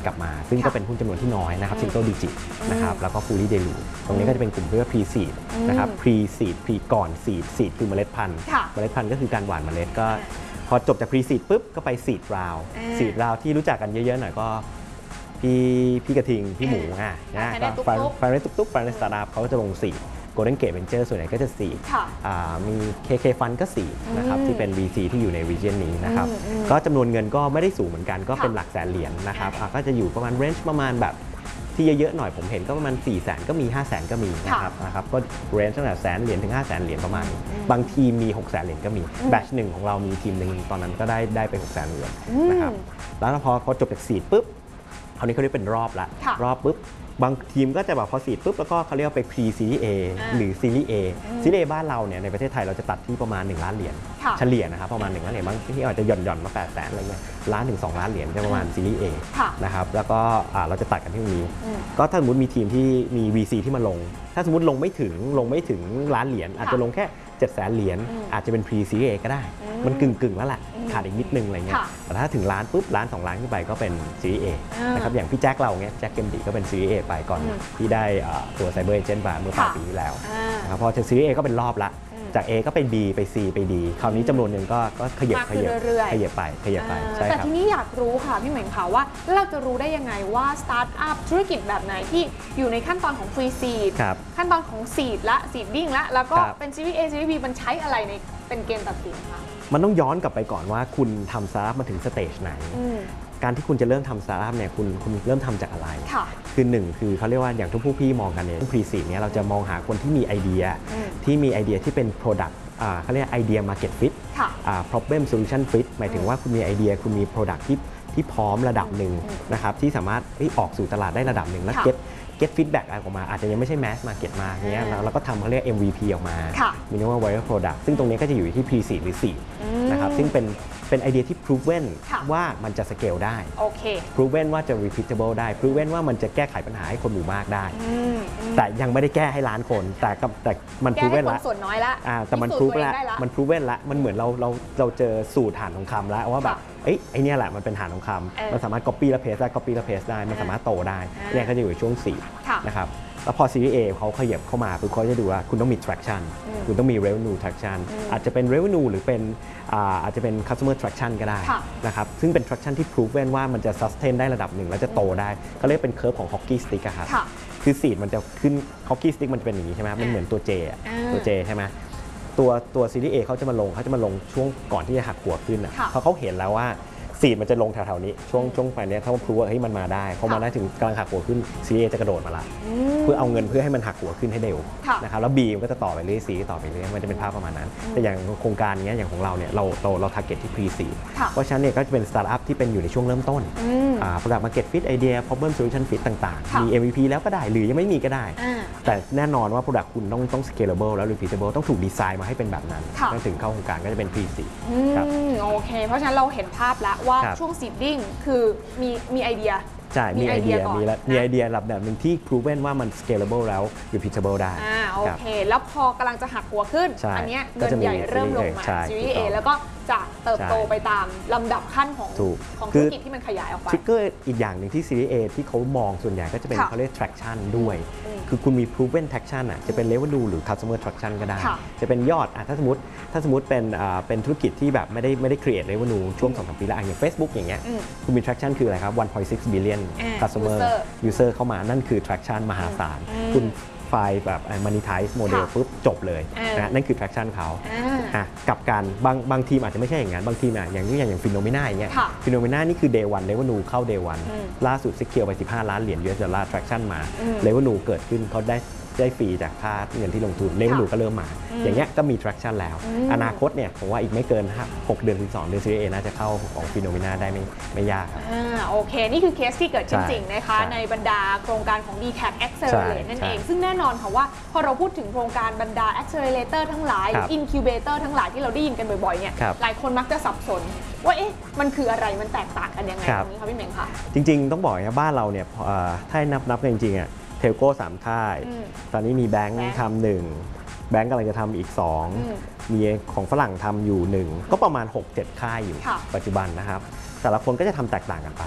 กลับมาซึ่งก็เป็นหุ้นจำนวนที่น้อยนะครับ single digit นะครับแล้วก็ fully dilute ตรงนี้ก็จะเป็นกลุ่มที่เรียกว่า pre seed นะครับ pre seed pre ก่อน seed seed คือเมล็ดพันธุ์เมล็ดพันธุ์ก็คือการหว่านเมล็ดก็พอจบจาก pre seed ปุ๊บก็ไป seed round seed round ที่รู้จักกันเยอะๆหน่อยก็พี่กระทิงพี่หมูนะก็ไฟเรนตุ๊กไฟเรนสตาร์ทอัพเขาก็จะลงseed Golden Gate Venture ส่วนใหญ่ก็จะseedมี KK Fund ก็seedนะครับที่เป็น VC ที่อยู่ใน region นี้นะครับก็จำนวนเงินก็ไม่ได้สูงเหมือนกันก็เป็นหลักแสนเหรียญนะครับก็จะอยู่ประมาณ range ประมาณแบบที่เยอะๆหน่อยผมเห็นก็ประมาณ 400,000 ก็มี 500,000 ก็มีนะครับก็ range ตั้งแต่แสนเหรียญถึง 500,000 เหรียญประมาณบางทีมี 600,000 เหรียญก็มีแบทช์1ของเรามีทีมหนึ่งตอนนั้นก็ได้ไป 600,000 เหรียญนะครับแล้วพอจบจากseedปุ๊บคราวนี้เขาเรียกเป็นรอบละรอบปุ๊บบางทีมก็จะแบบพอซีดปุ๊บแล้วก็เขาเรียกว่าไป pre series A หรือ series A series A บ้านเราเนี่ยในประเทศไทยเราจะตัดที่ประมาณ1ล้านเหรียญเฉลี่ยนะครับประมาณ1ล้านเหรียญบางที่อาจจะหย่อนมา800,000อะไรเงี้ยล้านถึง2ล้านเหรียญจะประมาณ series A นะครับแล้วก็เราจะตัดกันที่ตรงนี้ก็ถ้าสมมติมีทีมที่มี VC ที่มาลงถ้าสมมติลงไม่ถึงล้านเหรียญอาจจะลงแค่700,000 เหรียญอาจจะเป็น pre series A ก็ได้มันกึ่งแล้วแหละขาดอีกนิดนึงอะไรเงี้ยแต่ถ้าถึงล้านปุ๊บล้าน2ล้านขึ้นไปก็เป็น series A นะครับอย่างพี่แจ็คเราเงี้ยแจ็คเกมดีก็เป็น series A ไปก่อนที่ได้ตัว Cyber Agent มาเมื่อปลายปีที่แล้วนะครับพอถึง series A ก็เป็นรอบละจาก A ก็ไป B ไป C ไป D คราวนี้จำนวนหนึ่งก็ขยับไปใช่ครับแต่ทีนี้อยากรู้ค่ะพี่เหม่งค่ะว่าเราจะรู้ได้ยังไงว่าสตาร์ทอัพธุรกิจแบบไหนที่อยู่ในขั้นตอนของ Free Seed ขั้นตอนของ Seed และ Seeding แล้วก็เป็น Series A Series B มันใช้อะไรในเป็นเกณฑ์ตัดสินคะมันต้องย้อนกลับไปก่อนว่าคุณทำสตาร์ทอัพมาถึงสเตจไหนการที่คุณจะเริ่มทำสตาร์ทอัพเนี่ยคุณเริ่มทำจากอะไรคือ1คือเขาเรียกว่าอย่างทุกผู้พี่มองกันเนี่ยพรีซีดเนี่ยเราจะมองหาคนที่มีไอเดียที่เป็น Product เขาเรียกไอเดีย Market Fit Problem Solution Fit หมายถึงว่าคุณมีไอเดียคุณมี Product ที่พร้อมระดับหนึ่งนะครับที่สามารถออกสู่ตลาดได้ระดับหนึ่งแล้วget feedback อะไรออกมาอาจจะยังไม่ใช่ mass market มากเงี้ยแล้วก็ทำเขาเรียก MVP ออกมา minimum viable product ซึ่งตรงนี้ก็จะอยู่ที่ pre-seed หรือ seed นะครับซึ่งเป็นไอเดียที่ proven ว่ามันจะ scale ได้ proven ว่าจะ repeatable ได้ proven ว่ามันจะแก้ไขปัญหาให้คนหมู่มากได้แต่ยังไม่ได้แก้ให้ล้านคนแต่มัน proven ละส่วนน้อยละแต่มัน proven ละมันเหมือนเราเจอสูตรฐานทองคำแล้วว่าแบบไอเนี่ยแหละมันเป็นฐานทองคำมันสามารถ copy และ paste ได้ copy และ paste ได้มันสามารถโตได้เนี่ยก็จะอยู่ในช่วง4นะครับแล้วพอ Series A เขาขยับเข้ามาปุ๊บเขาจะดูว่าคุณต้องมี traction คุณต้องมี revenue traction อาจจะเป็น revenue หรือเป็นอาจจะเป็น customer traction ก็ได้นะครับซึ่งเป็น traction ที่ proven ว่ามันจะ sustain ได้ระดับหนึ่งแล้วจะโตได้เขาเรียกเป็น curve ของ hockey stick ครับคือ seed มันจะขึ้น hockey stick มันจะเป็นอย่างนี้ใช่ไหมมันเหมือนตัว J ใช่ไหมตัว Series A เขาจะมาลงช่วงก่อนที่จะหักหัวขึ้นเพราะเขาเห็นแล้วว่าซีดมันจะลงแถวๆนี้ช่วงไปนี้ถ้าพรูว่ามันมาได้พอมาได้ถึงกำลังหักหัวขึ้น CA จะกระโดดมาละเพื่อเอาเงินเพื่อให้มันหักหัวขึ้นให้เร็วนะครับแล้ว B มันก็จะต่อไปเรื่อย C ต่อไปเรื่อยมันจะเป็นภาพประมาณนั้นแต่อย่างโครงการนี้อย่างของเราเนี่ยเรา target ที่ pre seed เพราะฉะนั้นเนี่ยก็จะเป็นสตาร์ทอัพที่เป็นอยู่ในช่วงเริ่มต้นproduct market fit idea problem solution fit ต่างๆมี MVP แล้วก็ได้หรือยังไม่มีก็ได้แต่แน่นอนว่า product คุณต้อง scalable แล้ว repeatable ต้องถูกดีไซน์มาให้เป็นแบบนั้นถึงเข้าโครงการก็จะเป็น pre seed ครับโอเคเพราะฉะนั้นเราเห็นภาพแล้วว่าช่วง seeding คือมีไอเดียใช่มีไอเดียระดับหนึ่งที่ proven ว่ามัน scalable แล้ว repeatable ได้โอเคแล้วพอกำลังจะหักหัวขึ้นอันนี้เงินใหญ่เริ่มลงมา Series A แล้วก็จะเติบโตไปตามลำดับขั้นของธุรกิจที่มันขยายออกไปทริกเกอร์อีกอย่างหนึ่งที่ Series A ที่เขามองส่วนใหญ่ก็จะเป็นเขาเรียก traction ด้วยคือคุณมี proven traction จะเป็น revenue หรือ customer traction ก็ได้จะเป็นยอดถ้าสมมติเป็นธุรกิจที่แบบไม่ได้ create revenue ช่วง 2-3 ปีแล้วอย่าง Facebook อย่างเงี้ยคุณมี traction คืออะไรครับ 1.6 billion customer user เข้ามานั่นคือ traction มหาศาลคุณไฟล์แบบ monetize model ปุ๊บจบเลยนะนั่นคือ traction เขากับการบางทีมอาจจะไม่ใช่อย่างนั้นบางทีมอย่างฟิโนเมนาอย่างเงี้ยฟิโนเมนานี่คือ day one revenue เข้า day one ล่าสุด secure ไป15 ล้านเหรียญ US ดอลลาร์ traction มา revenue เกิดขึ้นเขาได้ฟรีจากค่าเงินที่ลงทุนrevenueก็เริ่มมาอย่างเงี้ยก็มี traction แล้วอนาคตเนี่ยผมว่าอีกไม่เกิน6 เดือนถึง2 เดือน Series A น่าจะเข้าของฟิโนเมนาได้ไม่ยากครับโอเคนี่คือเคสที่เกิดขึ้นจริงนะคะในบรรดาโครงการของ DTAC Accelerate นั่นเองซึ่งแน่นอนค่ะว่าพอเราพูดถึงโครงการบรรดา Accelerator ทั้งหลาย Incubator ทั้งหลายที่เราได้ยินกันบ่อยๆเนี่ยหลายคนมักจะสับสนว่ามันคืออะไรมันแตกต่างกันยังไงตรงนี้คะพี่เหม่งคะจริงๆต้องบอกนะบ้านเราเนี่ยถ้านับกันจริงๆอ่ะเทลโก้3 ค่ายตอนนี้มีแบงค์ทำ1แบงค์กำลังจะทำอีก2มีของฝรั่งทำอยู่1ก็ประมาณ 6-7 ค่ายอยู่ปัจจุบันนะครับแต่ละคนก็จะทำแตกต่างกันไป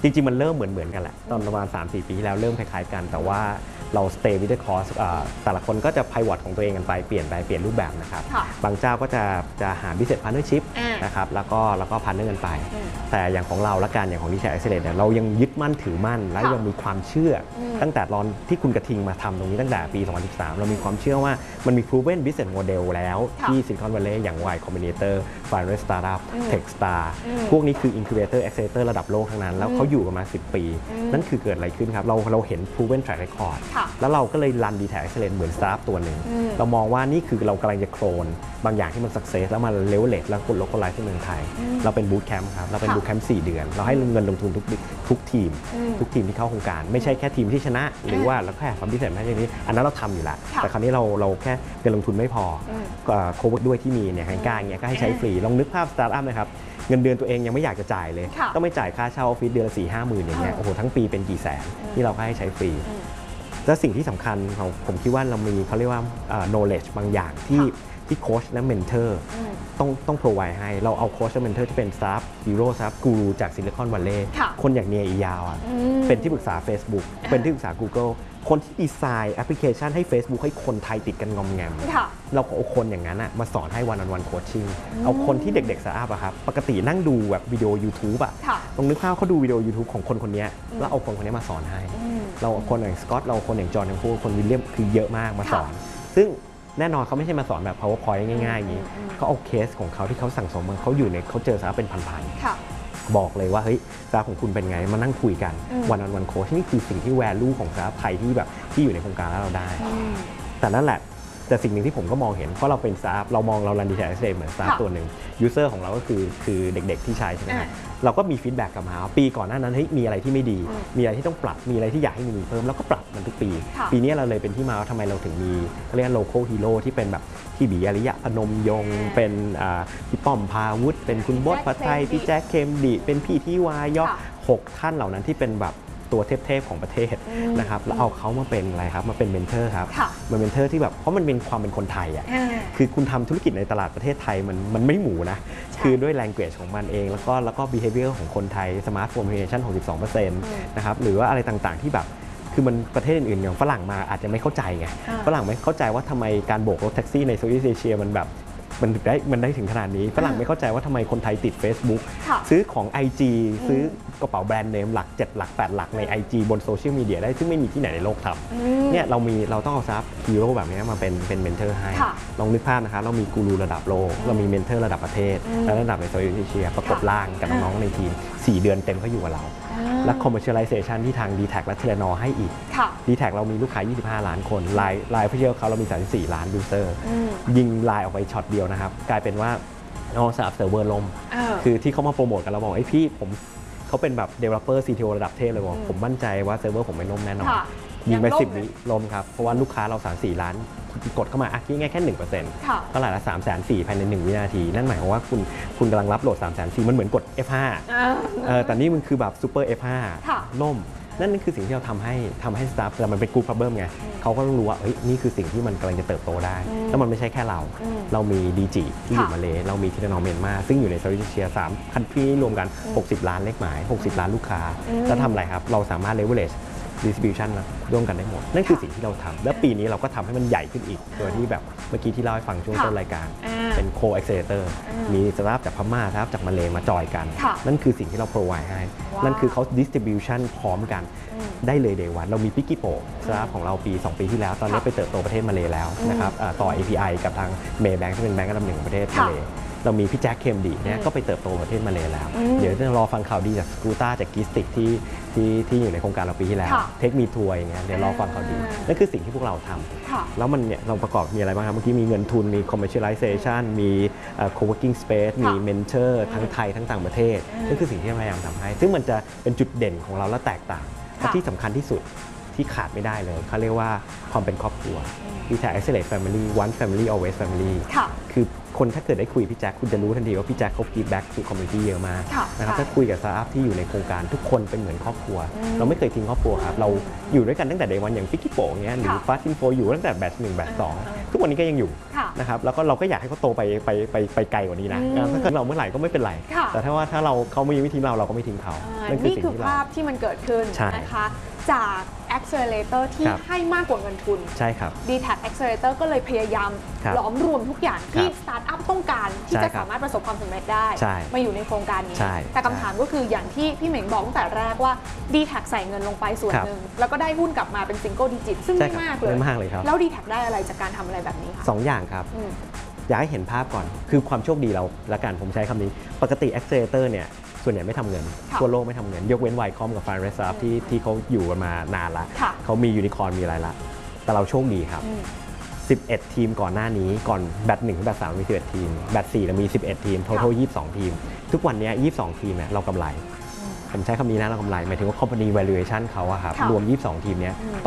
จริงๆมันเริ่มเหมือนกันแหละตอนประมาณ 3-4 ปีที่แล้วเริ่มคล้ายๆกันแต่ว่าเรา stay with the course แต่ละคนก็จะ pivot ของตัวเองกันไปเปลี่ยนรูปแบบนะครับบางเจ้าก็จะหา business partnership นะครับแล้วก็ partner กันไปแต่อย่างของเราละกันอย่างของ DTAC Accelerate เนี่ยเรายังยึดมั่นถือมั่นและยังมีความเชื่อตั้งแต่ตอนที่คุณกระทิงมาทำตรงนี้ตั้งแต่ปี 2013 เรามีความเชื่อว่ามันมี proven business model แล้วที่ Silicon Valley อย่าง Y Combinator Finance Startup Techstar พวกนี้คือ Incubator Accelerator ระดับโลกทั้งนั้นแล้วเขาอยู่กันมา10 ปีนั่นคือเกิดอะไรขึ้นครับเราเห็น proven track record แล้วเราก็เลยรัน DTAC Accelerate เหมือน startup ตัวหนึ่งเรามองว่านี่คือเรากำลังจะโคลนบางอย่างที่มัน success แล้วมา leverage แล้วกด localize ที่เมืองไทยเราเป็น boot camp ครับเราเป็น boot camp 4 เดือนเราให้เงินลงทุนทุกทีมที่เข้าโครงการไม่ใช่แค่ทีมที่ชนะหรือว่าเราแค่ความพิเศษไม่ใช่นี้อันนั้นเราทำอยู่แล้วแต่คราวนี้เราแค่เงินลงทุนไม่พอโควิดด้วยที่มีเนี่ยกลางๆเนี่ยก็ให้ใช้ฟรีลองนึกภาพ startup นะครับเงินเดือนตัวเองยังไม่อยากจะจ่ายเลยต้องไม่จ่ายค่าเช่าออฟฟิศเดือนละ 4-5 หมื่นอย่างเงี้ยโอ้โหทั้งปีเป็นกี่แสนที่เราให้ใช้ฟรีและสิ่งที่สำคัญผมคิดว่าเรามีเขาเรียกว่า knowledge บางอย่างที่โค้ชและเมนเทอร์ต้อง provide ให้เราเอาโค้ชและเมนเทอร์ที่เป็น startup hero startup guru จากซิลิคอนวัลเลย์คนอย่างเนียอียาวเป็นที่ปรึกษา Facebook เป็นที่ปรึกษา Google คนที่ดีไซน์แอปพลิเคชันให้ Facebook ให้คนไทยติดกันงอมแงมเราเอาคนอย่างนั้นมาสอนให้ one on one coaching เอาคนที่เด็กๆสตาร์ทอัพครับปกตินั่งดูแบบวิดีโอ YouTube ลองนึกภาพเขาดูวิดีโอ YouTube ของคนนี้แล้วเอาคนนี้มาสอนให้เราเอาคนอย่างสกอตเราคนอย่างจอห์นทั้งคู่คนวิลเลียมคือเยอะมากมาสอนซึ่งแน่นอนเขาไม่ใช่มาสอนแบบ PowerPoint ง่ายๆอย่างนี้เขาเอาเคสของเขาที่เขาสั่งสมมาเขาอยู่ในเขาเจอสาระเป็นพันๆบอกเลยว่าเฮ้ยสาระของคุณเป็นไงมานั่งคุยกันวันออนวันโค้ชนี่คือสิ่งที่ value ของสาระไทยที่แบบที่อยู่ในโครงการแล้วเราได้แต่นั่นแหละแต่สิ่งหนึ่งที่ผมก็มองเห็นเพราะเราเป็นสตาร์ทเรามองเรารัน DTAC Accelerate เหมือนสตาร์ทตัวหนึ่งยูเซอร์ของเราก็คือเด็กๆที่ใช้ใช่ไหมเราก็มีฟีดแบ็กกลับมาปีก่อนหน้านั้นเฮ้ยมีอะไรที่ไม่ดีมีอะไรที่ต้องปรับมีอะไรที่อยากให้มีเพิ่มแล้วก็ปรับมันทุกปีนี้เราเลยเป็นที่มาว่าทำไมเราถึงมีเรียกว่า local hero ที่เป็นแบบพี่บีอริยะพนมยงค์เป็นพี่ป้อมพาวุฒิเป็นคุณบดพัทไทยพี่แจ็คเคมดิเป็นพี่ที่วายอก6 ท่านเหล่านั้นที่เป็นแบบตัวเทพๆของประเทศนะครับแล้วเอาเขามาเป็นอะไรครับมาเป็นเมนเทอร์ครับมาเมนเทอร์ที่แบบเพราะมันเป็นความเป็นคนไทยอ่ะคือคุณทำธุรกิจในตลาดประเทศไทยมันไม่หมูนะคือด้วย language ของมันเองแล้วก็ behavior ของคนไทย smartphone penetration 62% นะครับหรือว่าอะไรต่างๆที่แบบคือมันประเทศอื่นๆอย่างฝรั่งมาอาจจะไม่เข้าใจไงฝรั่งไม่เข้าใจว่าทำไมการโบกรถแท็กซี่ในโซนอีสเอเชียมันแบบมันได้ถึงขนาดนี้ฝรั่งไม่เข้าใจว่าทำไมคนไทยติด Facebook ซื้อของ IG ซื้อกระเป๋าแบรนด์เนมหลัก7 หลัก 8 หลักใน IG บนโซเชียลมีเดียได้ซึ่งไม่มีที่ไหนในโลกทำเนี่ยเราต้องเอาซับฮีโร่แบบนี้มาเป็นเมนเทอร์ให้ลองนึกภาพนะคะเรามีกูรูระดับโลกเรามีเมนเทอร์ระดับประเทศและระดับในโซนอีสเอเชียประกบล่างกับน้องๆในทีม4 เดือนเต็มเขาอยู่กับเราและ commercialization ที่ทาง DTAC และ Telenor ให้อีก DTAC เรามีลูกค้า25 ล้านคนไลน์ official เขาเรามี34 ล้านยูเซอร์ยิงไลน์ออกไปช็อตเดียวนะครับกลายเป็นว่าสลับเซิร์ฟเวอร์ล่มคือที่เขามาโปรโมทกันเราบอกไอ้พี่ผมเขาเป็นแบบ developer CTO ระดับเทพเลยบอกผมมั่นใจว่าเซิร์ฟเวอร์ผมไม่ล่มแน่นอนยิงไป10 วิล่มครับเพราะว่าลูกค้าเรา34 ล้านกดเข้ามาคิดง่ายแค่ 1% เท่าไหร่ละ 340,000 ภายใน1 วินาทีนั่นหมายความว่าคุณกำลังรับโหลด 340,000 มันเหมือนกด F5 แต่นี่มันคือแบบ Super F5 ล่มนั่นคือสิ่งที่เราทำให้สตาฟแต่มันเป็นกรุ๊ปพับเบิ้มไงเขาก็ต้องรู้ว่านี่คือสิ่งที่มันกำลังจะเติบโตได้แล้วมันไม่ใช่แค่เรามีดีจีที่อยู่มาเลเรามีเทเลนอร์เมียนมาซึ่งอยู่ในเซาท์อีสเอเชีย3 คันทรีรวมกัน60 ล้านเลขหมาย60 ล้านลูกค้าแล้วทำอะไรครับเราสามารถ leverage distribution ร่วมกันได้หมดนั่นคือสิ่งที่เราทำและปีนี้เราก็ทำให้มันใหญ่ขึ้นอีกโดยที่แบบเมื่อกี้ที่เล่าให้ฟังช่วงต้นรายการเป็น co-accelerator มีสตาร์ทจากพม่าสตาร์ทจากมาเลมาจอยกันนั่นคือสิ่งที่เรา provide ให้นั่นคือเขา distribution พร้อมกันได้เลย day one เรามี Picky Pro สตาร์ทของเรา2 ปีที่แล้วตอนนี้ไปเติบโตประเทศมาเลแล้วนะครับต่อ API กับทาง Maybank ที่เป็นแบงก์อันดับ 1ของประเทศมาเลเรามีพี่แจ็คเคมดีเนี่ยก็ไปเติบโตประเทศมาเลแล้วเดี๋ยวจะรอฟังข่าวดีจากสกูต้าจากกิสติกที่อยู่ในโครงการเราปีที่แล้วเทคมีทัวร์อย่างเงี้ยเดี๋ยวรอฟังข่าวดีนั่นคือสิ่งที่พวกเราทำแล้วมันเนี่ยเราประกอบมีอะไรบ้างครับเมื่อกี้มีเงินทุนมี commercialization มี co-working space มี mentor ทั้งไทยทั้งต่างประเทศนั่นคือสิ่งที่พยายามทำให้ซึ่งมันจะเป็นจุดเด่นของเราและแตกต่างและที่สำคัญที่สุดที่ขาดไม่ได้เลยเขาเรียกว่าความเป็นครอบครัวDTAC Accelerate Family One Family Always Family คือคนถ้าเกิดได้คุยพี่แจ็คคุณจะรู้ทันทีว่าพี่แจ็คเขาฟีดแบ็กสู่คอมมูนิตี้เยอะมากนะครับถ้าคุยกับสตาร์ทอัพที่อยู่ในโครงการทุกคนเป็นเหมือนครอบครัวเราไม่เคยทิ้งครอบครัวครับเราอยู่ด้วยกันตั้งแต่เดย์วันอย่างฟิกกี้โป๋เงี้ยหรือฟาสต์อินโฟอยู่ตั้งแต่แบท1แบท2ทุกวันนี้ก็ยังอยู่นะครับแล้วก็เราก็อยากให้เขาโตไปไกลกว่านี้นะถ้าเกิดเราเมื่อไหร่ก็ไม่เป็นไรแต่ถ้าเขาไม่ทิ้งเราก็ไม่ทิ้งเขานี่คือภาพที่มันเกิดขึ้นนะคะจาก Accelerator ที่ให้มากกว่าเงินทุนใช่ครับ DTAC Accelerator ก็เลยพยายามล้อมรวมทุกอย่างที่สตาร์ทอัพต้องการที่จะสามารถประสบความสำเร็จได้มาอยู่ในโครงการนี้แต่คำถามก็คืออย่างที่พี่เหม่งบอกตั้งแต่แรกว่า DTAC ใส่เงินลงไปส่วนหนึ่งแล้วก็ได้หุ้นกลับมาเป็นซิงเกิลดิจิตซึ่งไม่มากเลยแล้ว DTAC ได้อะไรจากการทำอะไรแบบนี้คะ 2 อย่างครับอยากให้เห็นภาพก่อนคือความโชคดีเราละกันผมใช้คำนี้ปกติ Accelerator เนี่ยส่วนใหญ่ไม่ทำเงินทั่วโลกไม่ทำเงินยกเว้นไวคอมกับ Fire Reserve ที่เขาอยู่กันมานานละเขามียูนิคอร์นมีอะไรละแต่เราโชคดีครับ11 ทีมก่อนหน้านี้ก่อนแบท1ถึงแบท3มี11 ทีมแบท4เรามี11 ทีม total 22 ทีมทุกวันนี้22 ทีมเนี่ยเรากำไรผมใช้คำนี้นะเรากำไรหมายถึงว่า company valuation เขาอะครับรวม22 ทีมนี้โต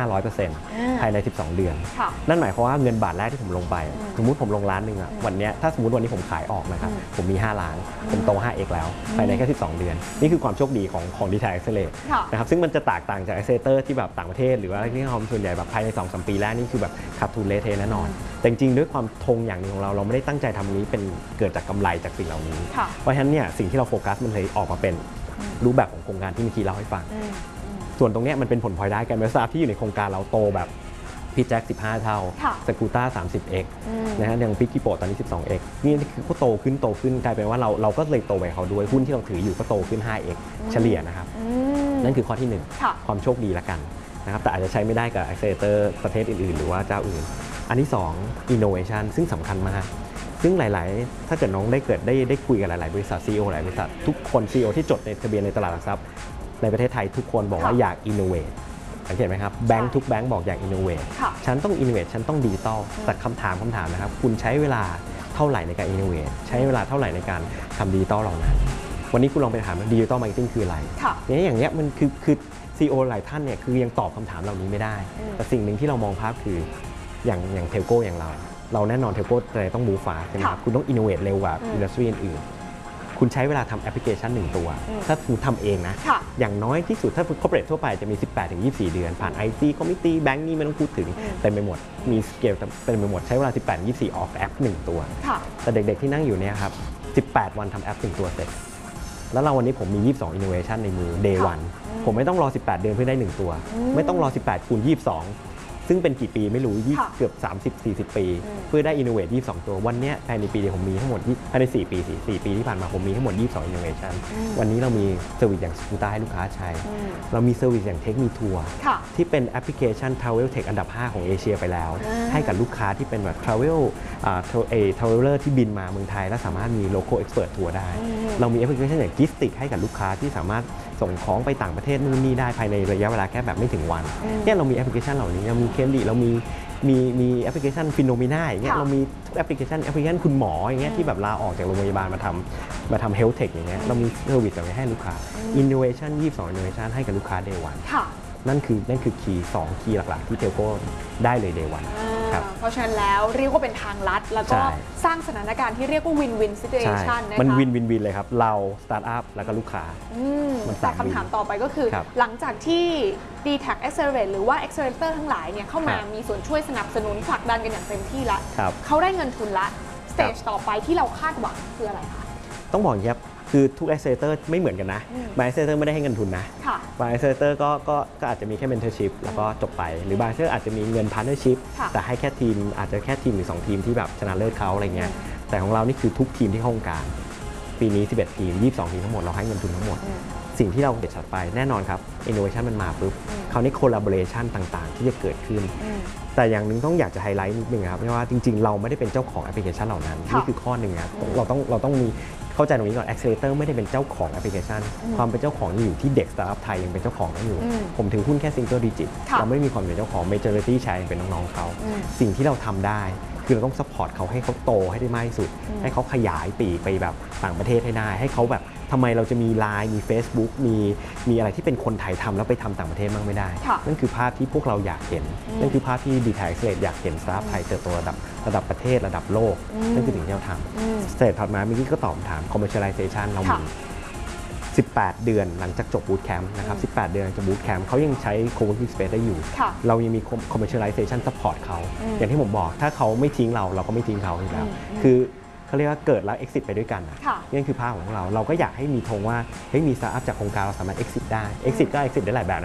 500% ภายใน 12 เดือนนั่นหมายความว่าเงินบาทแรกที่ผมลงไปสมมุติผมลงล้านหนึ่งอะวันนี้ถ้าสมมติวันนี้ผมขายออกนะครับผมมี5ล้านผมโต 5x แล้วภายในแค่12 เดือนนี่คือความโชคดีของ DTAC Accelerate นะครับซึ่งมันจะแตกต่างจาก Accelerator ที่แบบต่างประเทศหรือว่าที่เขาส่วนใหญ่แบบภายใน 2-3 ปีแรกนี่คือแบบขาดทุนเละเทะแน่นอนแต่จริงๆด้วยความธงอย่างนึงของเราไม่ได้ตั้งใจทำนี้เป็นเกิดจากกำไรจากสิ่งเหล่านี้เพราะฉะนั้นเนี่ยสิ่งที่เราโฟกัสมันเลยออกมาเป็นรูปแบบของโครงการที่เมื่อกี้เล่าให้ฟังส่วนตรงนี้มันเป็นผลพลอยได้กันเมื่อทราบที่อยู่ในโครงการเราโตแบบพี่แจ็ค15 เท่าสกูต้า 30x นะฮะอย่างพิกกี้โปตอนนี้ 12x นี่คือเขาโตขึ้นกลายเป็นว่าเราก็เลยโตไปเขาด้วยหุ้นที่เราถืออยู่ก็โตขึ้น 5x เฉลี่ยนะครับนั่นคือข้อที่1ความโชคดีละกันนะครับแต่อาจจะใช้ไม่ได้กับ Accelerator ประเทศอื่นๆหรือว่าเจ้าอื่นอันที่2 innovation ซึ่งสำคัญมากซึ่งหลายๆถ้าเกิดน้องได้คุยกับหลายๆบริษัท CEO หลายบริษัททุกคน CEO ที่จดในทะเบียนในตลาดหลักทรัพย์ในประเทศไทยทุกคนบอกว่าอยาก innovate สังเกตไหมครับแบงค์ทุกแบงค์บอกอยาก innovate ฉันต้อง innovate ฉันต้องดิจิตอลแต่คำถามนะครับคุณใช้เวลาเท่าไหร่ในการ innovate ใช้เวลาเท่าไหร่ในการทำดิจิตอลเหล่านั้นวันนี้คุณลองไปถามว่าดิจิตอลมาร์เก็ตติ้งคืออะไรอย่างเงี้ยมันคือ CEO หลายท่านเนี่ยคือยังตอบคำถามเหล่านี้ไม่ได้แต่สิ่งหนึ่งที่เรามองภาพคืออย่างเทลโก้อย่างเราแน่นอนเทลโก้อะไรต้องมูฟฟ้าใช่ไหมครับคุณต้องอินโนเวทเร็วกว่าอินดัสทรีอื่นๆคุณใช้เวลาทำแอปพลิเคชัน1ตัวถ้าคุณทำเองนะอย่างน้อยที่สุดถ้าคอร์ปอเรททั่วไปจะมี 18-24 เดือนผ่าน IT คอมมิตี้แบงก์นี่ไม่ต้องพูดถึงเต็มไปหมดมีสเกลเต็มไปหมดใช้เวลา 18-24 ออกแอป1ตัวแต่เด็กๆที่นั่งอยู่เนี่ยครับ18 วันทำแอป1ตัวเสร็จแล้วเราวันนี้ผมมี22 innovation ในมือ day 1ผมไม่ต้องรอ18 เดือนเพื่อได้1ตัวไม่ต้องรอ18 คูณ 22ซึ่งเป็นกี่ปีไม่รู้เกือบ30-40 ปีเพื่อได้ innovate 22 ตัววันนี้ภายในปีเดียวผมมีทั้งหมดภายใน4 ปีที่ผ่านมาผมมีทั้งหมด22 innovation วันนี้เรามีเซอร์วิสอย่างสกูต้าให้ลูกค้าใช้เรามีเซอร์วิสอย่างเทคมีทัวร์ที่เป็นแอปพลิเคชัน Travel Tech อันดับ 5 ของเอเชียไปแล้วให้กับลูกค้าที่เป็นแบบ Traveler ที่บินมาเมืองไทยและสามารถมี Local Expert ทัวร์ได้เรามีแอปพลิเคชันอย่าง Gistic ให้กับลูกค้าที่สามารถส่งของไปต่างประเทศนู่นนี่ได้ภายในระยะเวลาแค่แบบไม่ถึงวันเนี่ยเรามีแอปพลิเคชันเหล่านี้เรามีเคมดิเรามีแอปพลิเคชันฟิโนเมนาอย่างเงี้ยเรามีทุกแอปพลิเคชันคุณหมออย่างเงี้ยที่แบบลาออกจากโรงพยาบาลมาทำเฮลท์เทคอย่างเงี้ยเรามีเซอร์วิสแบบนี้ให้ลูกค้า Innovation 22 Innovation ให้กับลูกค้า Day 1นั่นคือคีย์2คีย์หลักๆที่เทลโก้ได้เลย Day 1 เพราะฉะนั้นแล้วเรียกว่าเป็นทางลัดแล้วก็สร้างสถานการณ์ที่เรียกว่า win-win situation นะคะมันวินเลยครับเราสตาร์ทอัพแล้วก็ลูกค้าแต่คำถามต่อไปก็คือหลังจากที่ DTAC Accelerate หรือว่า Accelerator ทั้งหลายเนี่ยเข้ามามีส่วนช่วยสนับสนุนผลักดันกันอย่างเต็มที่ละเขาได้เงินทุนละสเตจต่อไปที่เราคาดหวังคืออะไรคะต้องบอกครับคือทุก Accelerator ไม่เหมือนกันนะบาง Accelerator ไม่ได้ให้เงินทุนนะบาง Accelerator ก็อาจจะมีแค่ Mentorship แล้วก็จบไปหรือบาง Accelerator อาจจะมีเงิน Partnership แต่ให้แค่ทีมอาจจะแค่ทีมหรือ2ทีมที่แบบชนะเลิศเขาอะไรเงี้ยแต่ของเรานี่คือทุกทีมที่เข้าโครงการปีนี้11ทีม22ทีมทั้งหมดเราให้เงินทุนทั้งหมดสิ่งที่เราเห็นชัดไปแน่นอนครับ Innovation มันมาปุ๊บคราวนี้ Collaboration ต่างๆที่จะเกิดขึ้นแต่อย่างนึงต้องอยากจะไฮไลท์นิดนึงครับเพราะว่าจริงๆเราไม่ได้เป็นเจ้าของแอปพลิเคชันเหล่านั้นนี่คือข้อหนึ่งครับเราต้องมีเข้าใจตรงนี้ก่อน Accelerator ไม่ได้เป็นเจ้าของแอปพลิเคชันความเป็นเจ้าของอยู่ที่เด็กสตาร์ทอัพไทยยังเป็นเจ้าของอยู่ผมถือหุ้นแค่ Single Digit เราไม่มีความเป็นเจ้าของ Majority Share ยังเป็นน้องๆเขาสิ่งที่เราทำได้คือเราต้องซัพพอร์ตเขาให้เขาโตให้ได้มากที่สุดให้เขาขยายปีกไปแบบต่างประเทศให้ได้ให้เขาแบบทำไมเราจะมี LINE มี Facebook มีอะไรที่เป็นคนไทยทำแล้วไปทำต่างประเทศบ้างไม่ได้นั่นคือภาพที่พวกเราอยากเห็นนั่นคือภาพที่ D-Tag Accelerate อยากเห็นสตาร์ทอัพไทยเติบโตระดับประเทศระดับโลกนั่นคือสิ่งที่เราทำเสร็จถัดมาเมื่อกี้ก็ตอบคำถาม commercialization เรามี18 เดือนหลังจากจบบูตแคมป์นะครับ18 เดือนจากบูตแคมป์เขายังใช้ co-working space ได้อยู่เรายังมี commercialization support เขาอย่างที่ผมบอกถ้าเขาไม่ทิ้งเราก็ไม่ทิ้งเขาอยู่แล้วคือเขาเรียกว่าเกิดแล้ว exit ไปด้วยกันนี่คือภาพของเราก็อยากให้มีธงว่าเฮ้ยมีสตาร์ทอัพจากโครงการเราสามารถ exit ได้ exit ก็ exit ได้หลายแบบ